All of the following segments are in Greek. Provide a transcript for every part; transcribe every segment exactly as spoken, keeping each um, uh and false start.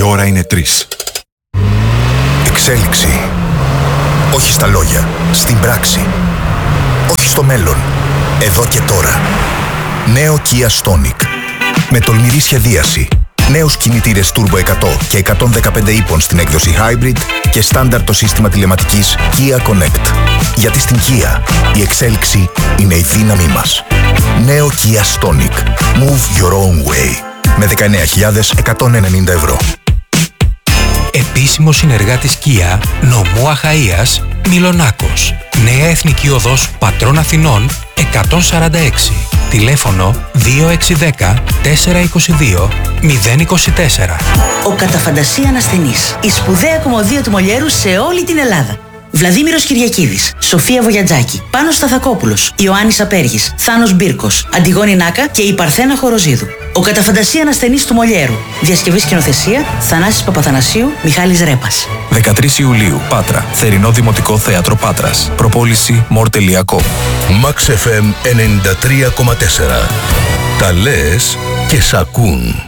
Η ώρα είναι τρεις. Εξέλιξη. Όχι στα λόγια, στην πράξη. Όχι στο μέλλον, εδώ και τώρα. Νέο Kia Stonic. Με τολμηρή σχεδίαση. Νέους κινητήρες Turbo εκατό και εκατόν δεκαπέντε ύπων στην έκδοση Hybrid και στάνταρ το σύστημα τηλεματικής Kia Connect. Γιατί στην Kia η εξέλιξη είναι η δύναμή μας. Νέο Kia Stonic. Move your own way. Με δεκαεννέα χιλιάδες εκατόν ενενήντα ευρώ. Επίσημο συνεργάτης Kia, νομού Αχαΐας, Μιλονάκος. Νέα Εθνική Οδός Πατρών Αθηνών εκατόν σαράντα έξι. Τηλέφωνο δύο έξι ένα μηδέν τέσσερα είκοσι δύο μηδέν είκοσι τέσσερα. Ο κατά φαντασία ανασθενής. Η σπουδαία κομμωδία του Μολιέρου σε όλη την Ελλάδα. Βλαδίμηρος Κυριακίδης, Σοφία Βογιατζάκη, Πάνος Σταθακόπουλος, Ιωάννης Απέργης, Θάνος Μπίρκος, Αντιγόνη Νάκα και η Παρθένα Χοροζίδου. Ο κατά φαντασία ανασθενής του Μολιέρου. Διασκευή σκηνοθεσία Θανάσης Παπαθανασίου, Μιχάλης Ρέπας. δεκατρείς Ιουλίου, Πάτρα. Θερινό Δημοτικό Θέατρο Πάτρας. Προπόληση μορ τελεία κομ. Max εφ εμ ενενήντα τρία κόμμα τέσσερα. Τα λες και σ' ακούν.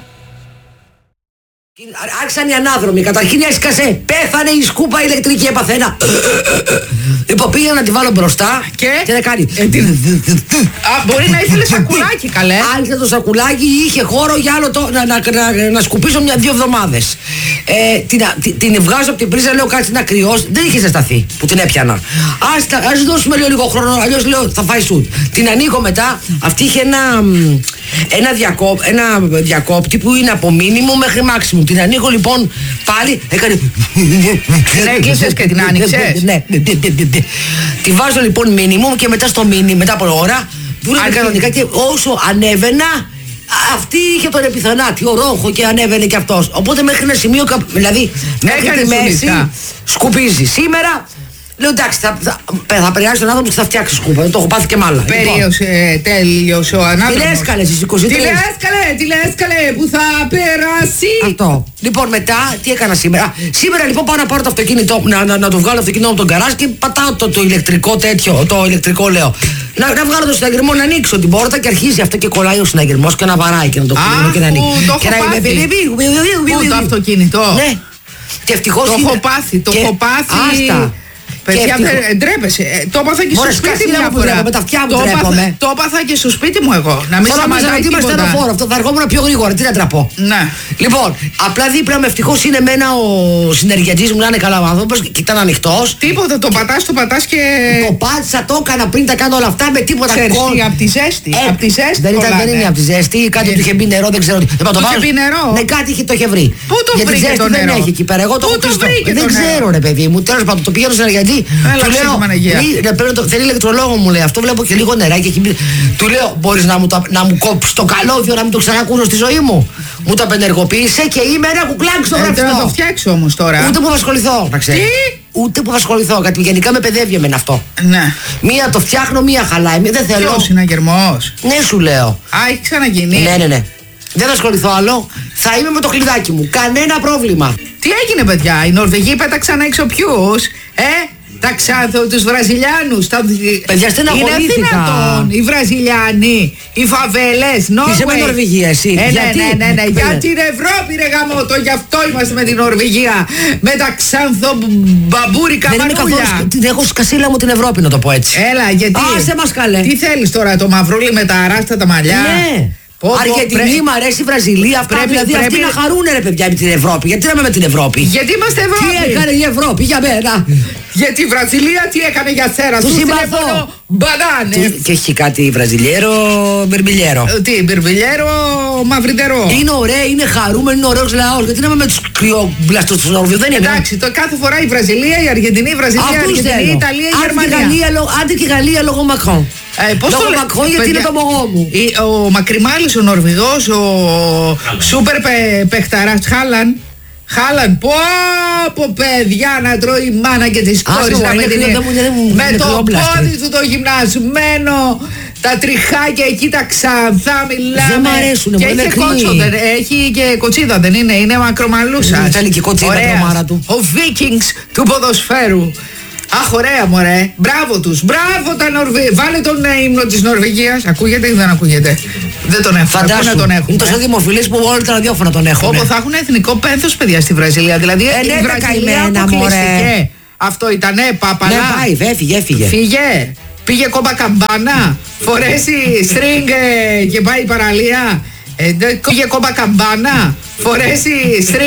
Άρχισαν οι ανάδρομοι. Καταρχήν έσκασε. Πέθανε η σκούπα ηλεκτρική. Έπαθε ένα. Λοιπόν, πήγα να τη βάλω μπροστά και, και να κάνει. Ε, τι... Α, μπορεί να ήθελε σακουλάκι, καλέ. Άρχισε το σακουλάκι, είχε χώρο για άλλο το, να, να, να, να σκουπίσω μια-δύο εβδομάδες. Ε, την, την, την βγάζω από την πρίζα, λέω κάτι να κρυώσει. Δεν είχε ζεσταθεί που την έπιανα. Ας δώσουμε λίγο, λίγο χρόνο, αλλιώς λέω θα φάει σουτ. Την ανοίγω μετά. Αυτή είχε ένα, ένα, διακόπ, ένα διακόπτη που είναι από μίνιμου μέχρι μάξιμου. Την ανοίγω λοιπόν πάλι, έκανε. Την έκλεισες και την άνοιξες. Ναι, ναι, ναι, ναι. Τη βάζω λοιπόν μίνιμουμ και μετά στο μίνι, μετά από ώρα, δούλευε κανονικά και όσο ανέβαινα, αυτή είχε τον επιθανάτη, ο ρόχο και ανέβαινε και αυτός. Οπότε μέχρι ένα σημείο, δηλαδή μέχρι τη μέση, σκουπίζει. Σήμερα λέω εντάξει, θα, θα, θα περάσει τον άνθρωπο και θα φτιάξει σκούπα. Το έχω πάθει και μάλλα. Περίωσε, λοιπόν. Τέλειωσε ο ανάδρομος. Τι λες καλέ στις είκοσι τρεις. Τι λες καλέ, τι λες καλέ, που θα περάσει. Αυτό. Λοιπόν, μετά τι έκανα σήμερα. Σήμερα λοιπόν πάω να πάρω το αυτοκίνητο, να, να, να το βγάλω αυτοκίνητο από τον καράζ και πατάω το, το ηλεκτρικό τέτοιο. Το ηλεκτρικό λέω. Να, να βγάλω το συναγερμό, να ανοίξω την πόρτα και αρχίζει αυτό και κολλάει ο συναγερμός και να βαράει και να το κλείνω και να ανοίξει. Και να είμαι. Πού το αυτοκίνητο. Ναι. Και ευτυχώς. Το έχω πάθει, το έχω πάθει. Άστα. Παιδιά, ντρέπεσαι. Ε, το έπαθα και στο σπίτι μου. Με τα αυτιά μου τρέπομαι. Το έπαθα και στο σπίτι μου εγώ. Να μην σταματάει τίποτα. Είμαστε ένα φόρο. Αυτό θα ερχόμουν πιο γρήγορα. Τι να τραπώ. Ναι. Λοιπόν, απλά δίπλα με ευτυχώς είναι εμένα ο συνεργατής μου να είναι καλά ο άνθρωπος και ήταν ανοιχτός. Τίποτα. Το πατάς, το πατάς και. Το πάτησα, το έκανα πριν τα κάνω όλα αυτά με τίποτα κόμμα. Από τη ζέστη. Από τη ζέστη. Δεν είναι από τη ζέστη. Κάτι του είχε μπει νερό, δεν ξέρω τι. Του είχε μπει νερό. Ναι, κάτι το είχε βρει. Πού το βρήκε το νερό. Δεν έχει εκεί πέρα. Εγώ το βρήκα. Δεν ξέρω, ρε παιδί μου. Τέλος πάντων, το πηγαίνω στον συνεργατή. Του λέω. Θέλει ηλεκτρολόγο μου λέει. Αυτό βλέπω και λίγο νεράκι. Του λέω: μπορείς να μου, να μου κόψεις το καλώδιο, να μην το ξανακούσω στη ζωή μου. Μου το απενεργοποίησε και είμαι ένα κουκλάκι στο γραφείο. Να το φτιάξω όμως τώρα. Ούτε που θα ασχοληθώ. Να ξέρεις. Τι? Ούτε που θα ασχοληθώ. Γιατί γενικά με παιδεύει εμένα αυτό. Ναι. Μία το φτιάχνω, μία χαλάει. Δεν θέλω. Ποιος συναγερμός. Ναι, σου λέω. Α, έχει ξαναγίνει. Ναι, ναι, ναι. Δεν θα ασχοληθώ άλλο. Θα είμαι με το κλειδάκι μου. Κανένα πρόβλημα. Τι έγινε, παιδιά. Οι Νορβηγοί πέταξαν έξω ποιους. Ε? Τα ξάθο, τους Βραζιλιάνους. Τα... Παιδιά, στεναχωρήθηκα. Είναι δυνατόν οι Βραζιλιάνοι, οι φαβέλες, Νόρβεϊ. Είσαι με Νορβηγία εσύ. Ε, γιατί? Ναι, ναι, ναι, ναι. Για την Ευρώπη ρε γαμώτο, γι' αυτό είμαστε με την Νορβηγία. Με τα ξάνθο μπαμπούρικα μανούλια. Την έχω σκασίλα μου την Ευρώπη να το πω έτσι. Έλα, γιατί. Άσε μας καλέ. Τι θέλεις τώρα, το μαυρούλι με τα αράστα τα μαλλιά. Ναι. Αργεντινή, πρέ... μ' αρέσει η Βραζιλία. Αυτά πρέπει, δηλαδή πρέπει... αυτοί να χαρούνε ρε παιδιά με την Ευρώπη. Γιατί να με την Ευρώπη. Γιατί είμαστε Ευρώπη. Τι έκανε η Ευρώπη για μένα. Γιατί η Βραζιλία τι έκανε για σένα. Του συμπαθώ. Μπανάνες. Και έχει κάτι βραζιλιέρο μπερμπιλιέρο. Τι μπερμπιλιέρο μαυριτερό. Είναι ωραία, είναι χαρούμενο, είναι ωραίος λαός. Γιατί να είμαι με τους κρυόμπλαστους του Νορβηγού. Δεν είναι. Εντάξει, το κάθε φορά η Βραζιλία, η Αργεντινή, η Βραζιλία, η Αργεντινή, η Ιταλία, η Γερμανία. Άντε και η Γαλλία λόγω Μακρόν. Ε, πώς λόγω το Μακρόν γιατί είναι το μογό μου. Ο Μακριμάλης ο Νορβηγός, ο σούπερ παιχταράς Χάλαν. Χάλαν, πω πω παιδιά να τρώει η μάνα και τις κόρες με το πόδι του το γυμνασμένο, τα τριχάκια εκεί τα ξανθά μιλάμε. Δεν μ' αρέσουνε, και έχει κότσο, δεν, έχει και κοτσίδα δεν είναι, είναι μακρομαλούσας. Θέλει και κοτσίδα τρομάρα του. Ο Vikings του ποδοσφαίρου. Αχ, ωραία μωρέ, μπράβο τους, μπράβο τα Νορβηγία. Βάλε τον ύμνο της Νορβηγίας, ακούγεται ή δεν ακούγεται. Δεν τον έχουν. Φαντάσου. Να τον έχουν. Είναι τόσο δημοφιλής που όλα τα ραδιόφωνα τον έχουν. Όπως θα έχουν εθνικό πένθος, παιδιά, στη Βραζιλία. Δηλαδή ε, ναι, η Βραζιλία αποκλειστηκε. Αυτό ήτανε, παπαλά. Ναι, πάει, έφυγε, έφυγε. Φύγε. Πήγε κόμπα καμπάνα. Φορέσει string και πάει η παραλία. Ε, πήγε κόμπα καμπάνα. Φορέσει string.